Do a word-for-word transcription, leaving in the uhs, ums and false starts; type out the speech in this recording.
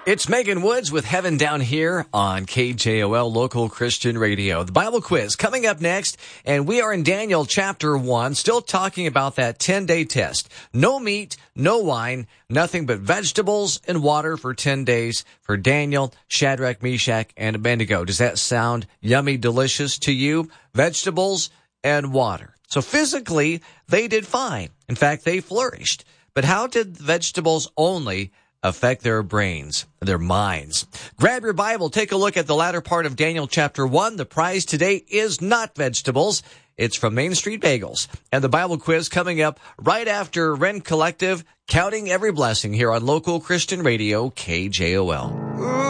It's Megan Woods with Heaven Down Here on K J O L Local Christian Radio. The Bible quiz coming up next, and we are in Daniel chapter one, still talking about that ten-day test. No meat, no wine, nothing but vegetables and water for ten days for Daniel, Shadrach, Meshach, and Abednego. Does that sound yummy, delicious to you? Vegetables and water. So physically, they did fine. In fact, they flourished. But how did vegetables only affect their brains, their minds? Grab your Bible, take a look at the latter part of Daniel chapter one. The prize today is not vegetables. It's from Main Street Bagels. And the Bible quiz coming up right after Rend Collective, Counting Every Blessing here on Local Christian Radio, K J O L.